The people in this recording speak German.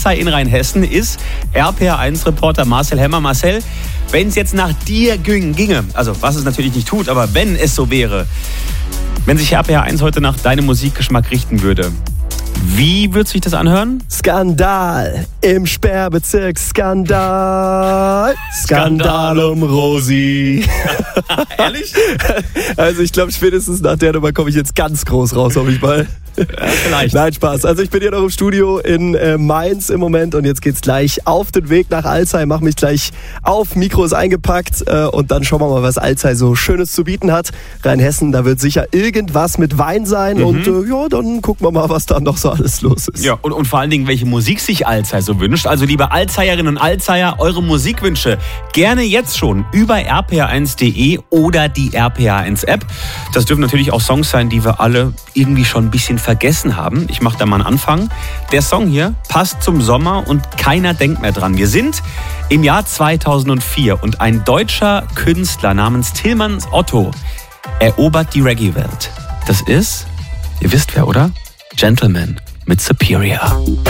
Alzey in Rheinhessen ist RPR1-Reporter Marcel Hemmer. Marcel, wenn es jetzt nach dir ginge, also was es natürlich nicht tut, aber wenn es so wäre, wenn sich RPR1 heute nach deinem Musikgeschmack richten würde, wie wird sich das anhören? Skandal im Sperrbezirk, Skandal. Skandal um Rosi. Ehrlich? Also ich glaube, spätestens nach der Nummer komme ich jetzt ganz groß raus, hoffe ich mal. Ja, vielleicht. Nein, Spaß. Also ich bin hier noch im Studio in Mainz im Moment und jetzt geht's gleich auf den Weg nach Alzey. Mach mich gleich auf, Mikro ist eingepackt und dann schauen wir mal, was Alzey so Schönes zu bieten hat. Rheinhessen, da wird sicher irgendwas mit Wein sein und ja, dann gucken wir mal, was da noch so alles los ist. Ja, und vor allen Dingen, welche Musik sich Alzey so wünscht. Also liebe Alzeyerinnen und Alzeyer, eure Musikwünsche gerne jetzt schon über rpr1.de oder die RPR1-App. Das dürfen natürlich auch Songs sein, die wir alle irgendwie schon ein bisschen vergessen haben. Ich mache da mal einen Anfang. Der Song hier passt zum Sommer und keiner denkt mehr dran. Wir sind im Jahr 2004 und ein deutscher Künstler namens Tillmann Otto erobert die Reggae-Welt. Das ist, ihr wisst wer, oder? Gentleman mit Superior.